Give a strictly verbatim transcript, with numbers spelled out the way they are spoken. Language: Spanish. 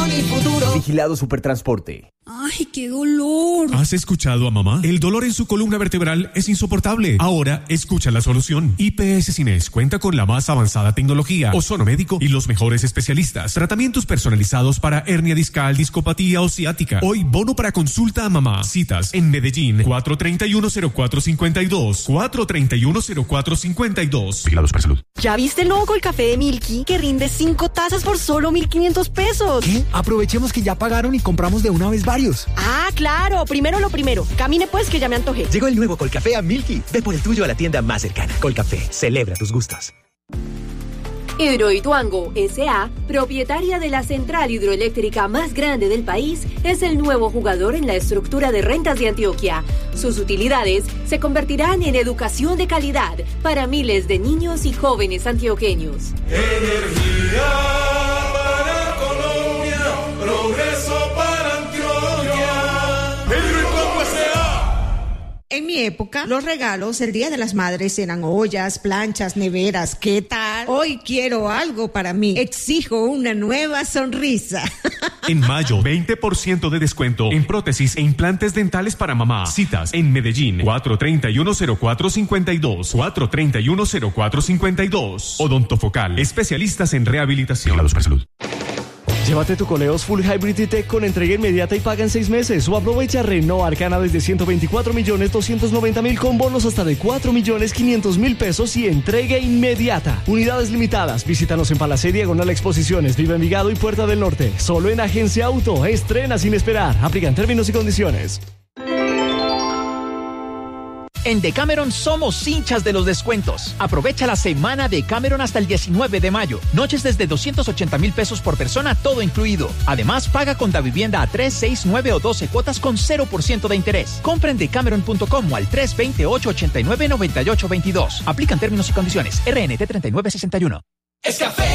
con el futuro. Vigilado Supertransporte. ¡Ay, qué dolor! ¿Has escuchado a mamá? El dolor en su columna vertebral es insoportable. Ahora, escucha la solución. I P S Cines cuenta con la más avanzada tecnología, ozonomédico y los mejores especialistas. Tratamientos personalizados para hernia discal, discopatía o ciática. Hoy, bono para consulta a mamá. Citas en Medellín, cuatro treinta y uno cero cuatro cincuenta y dos. cuatro treinta y uno cero cuatro cincuenta y dos. Vigilados para salud. ¿Ya viste el nuevo Colcafé de Milky? Que rinde cinco tazas por solo mil quinientos pesos. ¿Qué? Aprovechemos que ya pagaron y compramos de una vez varios. Ah, claro. Primero lo primero. Camine pues que ya me antojé. Llegó el nuevo Colcafé a Milky. Ve por el tuyo a la tienda más cercana. Colcafé, celebra tus gustos. Hidroituango S A, propietaria de la central hidroeléctrica más grande del país, es el nuevo jugador en la estructura de rentas de Antioquia. Sus utilidades se convertirán en educación de calidad para miles de niños y jóvenes antioqueños. Energía para Colombia, progreso para Antioquia. Hidroituango S A. En mi época, los regalos el Día de las Madres eran ollas, planchas, neveras. ¿Qué tal? Hoy quiero algo para mí. Exijo una nueva sonrisa. En mayo, veinte por ciento de descuento en prótesis e implantes dentales para mamá. Citas en Medellín, cuatro treinta y uno cero cuatro cincuenta y dos. cuatro treinta y uno cero cuatro cincuenta y dos. Odontofocal, especialistas en rehabilitación. Vigilados para salud. Llévate tu Coleos Full Hybrid E-Tech con entrega inmediata y paga en seis meses. O aprovecha Renault Arcana desde ciento veinticuatro millones doscientos noventa mil con bonos hasta de cuatro millones quinientos mil pesos y entrega inmediata. Unidades limitadas. Visítanos en Palacé Diagonal Exposiciones, Viva Envigado y Puerta del Norte. Solo en Agencia Auto. Estrena sin esperar. Aplican términos y condiciones. En Decameron somos hinchas de los descuentos. Aprovecha la semana Decameron hasta el diecinueve de mayo. Noches desde doscientos ochenta mil pesos por persona, todo incluido. Además, paga con Davivienda a tres, seis, nueve o doce cuotas con cero por ciento de interés. Compra en decameron punto com o al tres dos cero, ocho ocho nueve, nueve ocho dos dos. Aplican términos y condiciones. R N T treinta y nueve sesenta y uno. Es café.